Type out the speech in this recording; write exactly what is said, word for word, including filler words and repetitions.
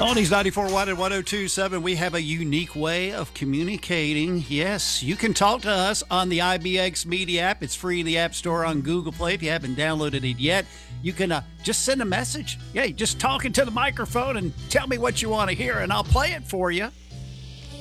Oldies ninety-four point one and one oh two point seven. We have a unique way of communicating. Yes, you can talk to us on the I B X Media app. It's free in the App Store on Google Play. If you haven't downloaded it yet, you can uh, just send a message. Yeah, just talk into the microphone and tell me what you want to hear, and I'll play it for you.